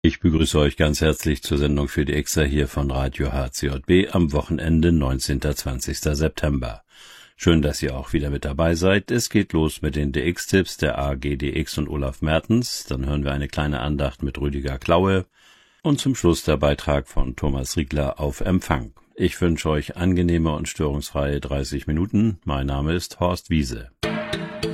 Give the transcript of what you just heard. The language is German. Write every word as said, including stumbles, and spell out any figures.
Ich begrüße euch ganz herzlich zur Sendung für die Extra hier von Radio H C J B am Wochenende neunzehnten bis zwanzigsten September. Schön, dass ihr auch wieder mit dabei seid. Es geht los mit den D X-Tipps der A G D X und Olaf Mertens. Dann hören wir eine kleine Andacht mit Rüdiger Klaue. Und zum Schluss der Beitrag von Thomas Riegler auf Empfang. Ich wünsche euch angenehme und störungsfreie dreißig Minuten. Mein Name ist Horst Wiese.